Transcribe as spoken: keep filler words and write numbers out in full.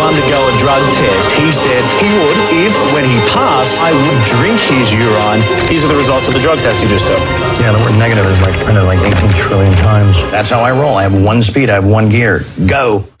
undergo a drug test, he said he would if, when he passed, I would drink his urine. These are the results of the drug test you just took. Yeah, the word negative is like printed like eighteen trillion times. That's how I roll. I have one speed. I have one gear. Go.